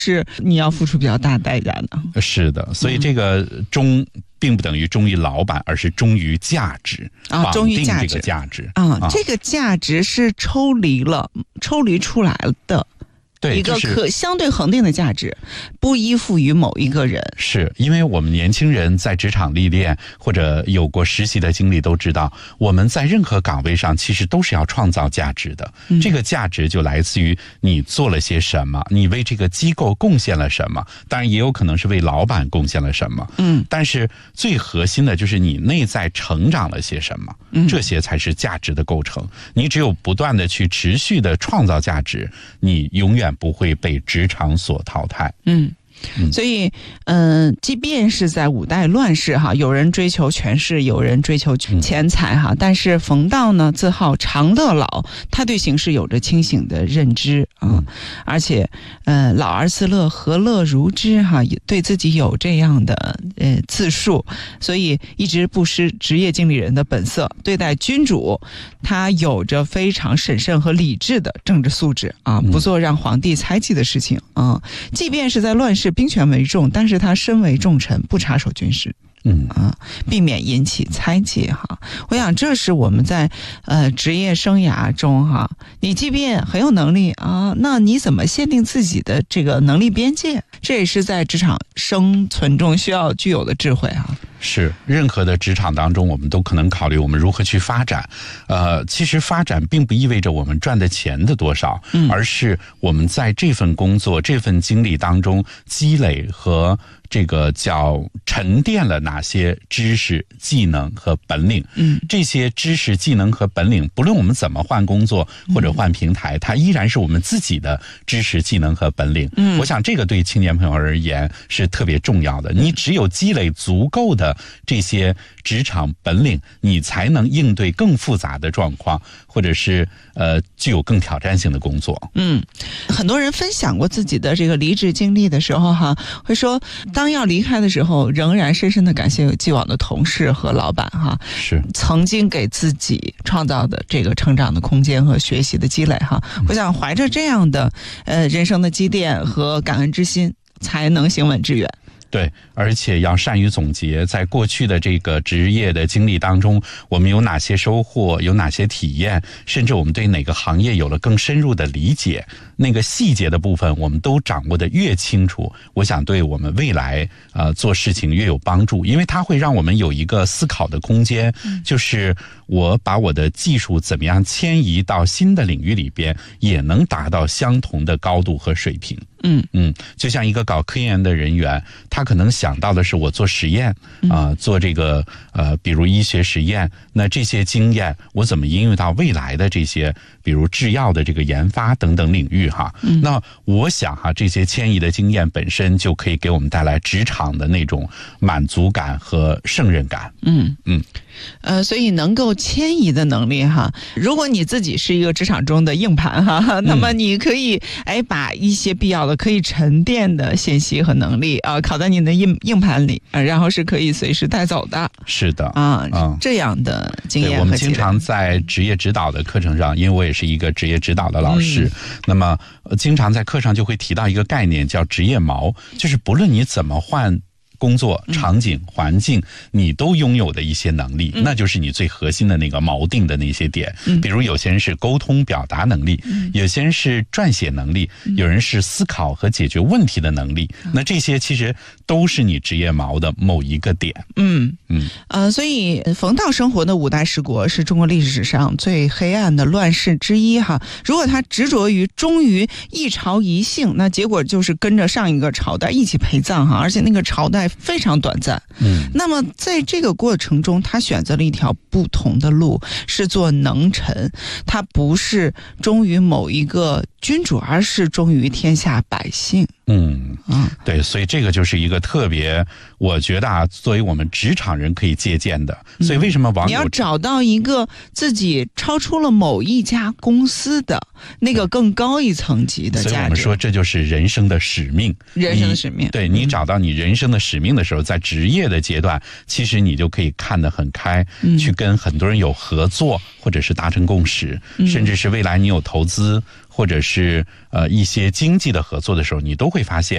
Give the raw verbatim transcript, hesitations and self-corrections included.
是你要付出比较大代价的。 是的，所以这个忠并不等于忠于老板，而是忠于价值啊，忠于价值， 这个价值啊，啊这个价值是抽离了、抽离出来的。 对， 一个可相对恒定的价值，不依附于某一个人。 是因为我们年轻人在职场历练或者有过实习的经历都知道，我们在任何岗位上其实都是要创造价值的。嗯、这个价值就来自于你做了些什么，你为这个机构贡献了什么，当然也有可能是为老板贡献了什么。嗯，但是最核心的就是你内在成长了些什么，嗯、这些才是价值的构成。你只有不断的去持续的创造价值，你永远不会被职场所淘汰。 嗯。所以，嗯、呃，即便是在五代乱世哈，有人追求权势，有人追求钱财哈，但是冯道呢，自号长乐老，他对形势有着清醒的认知啊，而且，呃，老而自乐，何乐如之哈，对自己有这样的呃自述，所以一直不失职业经理人的本色，对待君主，他有着非常审慎和理智的政治素质啊，不做让皇帝猜忌的事情啊，即便是在乱世。兵权为重，但是他身为重臣，不插手军事，嗯啊，避免引起猜忌哈。我想这是我们在呃职业生涯中哈，你即便很有能力啊，那你怎么限定自己的这个能力边界？这也是在职场生存中需要具有的智慧哈。 是，任何的职场当中，我们都可能考虑我们如何去发展。呃，其实发展并不意味着我们赚的钱的多少，嗯，而是我们在这份工作、这份经历当中积累和这个叫沉淀了哪些知识、技能和本领。嗯，这些知识、技能和本领，不论我们怎么换工作或者换平台，它依然是我们自己的知识、技能和本领。嗯，我想这个对青年朋友而言是特别重要的。你只有积累足够的这些职场本领，你才能应对更复杂的状况，或者是呃具有更挑战性的工作。 嗯，很多人分享过自己的这个离职经历的时候哈，会说当要离开的时候，仍然深深的感谢有既往的同事和老板哈， 是曾经给自己创造的这个成长的空间和学习的积累哈。嗯、我想怀着这样的呃人生的积淀和感恩之心，才能行稳致远。 对，而且要善于总结，在过去的这个职业的经历当中，我们有哪些收获，有哪些体验，甚至我们对哪个行业有了更深入的理解，那个细节的部分我们都掌握的越清楚，我想对我们未来呃做事情越有帮助，因为它会让我们有一个思考的空间，就是我把我的技术怎么样迁移到新的领域里边，也能达到相同的高度和水平。嗯嗯，就像一个搞科研的人员，他可能想到的是我做实验啊、呃，做这个呃，比如医学实验，那这些经验我怎么应用到未来的这些，比如制药的这个研发等等领域哈。嗯、那我想哈，这些迁移的经验本身就可以给我们带来职场的那种满足感和胜任感。嗯嗯。 呃，所以能够迁移的能力哈，如果你自己是一个职场中的硬盘哈，那么你可以哎把一些必要的可以沉淀的信息和能力啊，拷在你的硬硬盘里，然后是可以随时带走的。 是的啊，嗯、这样的经验和。 我们经常在职业指导的课程上，因为我也是一个职业指导的老师，嗯、那么经常在课上就会提到一个概念叫职业锚，就是不论你怎么换工作场景环境，你都拥有的一些能力，嗯、那就是你最核心的那个锚定的那些点。嗯、比如有些人是沟通表达能力，嗯、有些人是撰写能力，嗯、有人是思考和解决问题的能力。嗯、那这些其实都是你职业锚的某一个点。嗯嗯呃，所以冯道生活的五代十国是中国历史上最黑暗的乱世之一哈。如果他执着于忠于一朝一姓，那结果就是跟着上一个朝代一起陪葬哈，而且那个朝代非常短暂。嗯，那么在这个过程中，他选择了一条不同的路，是做能臣。他不是忠于某一个君主，而是忠于天下百姓。 嗯嗯，对，所以这个就是一个特别，我觉得啊，作为我们职场人可以借鉴的。所以为什么网友、 嗯、你要找到一个自己超出了某一家公司的那个更高一层级的价值， 所以我们说这就是人生的使命。 人生的使命， 对，你找到你人生的使命的时候，在职业的阶段，其实你就可以看得很开，嗯、去跟很多人有合作，或者是达成共识，嗯、甚至是未来你有投资或者是呃一些经济的合作的时候，你都会发现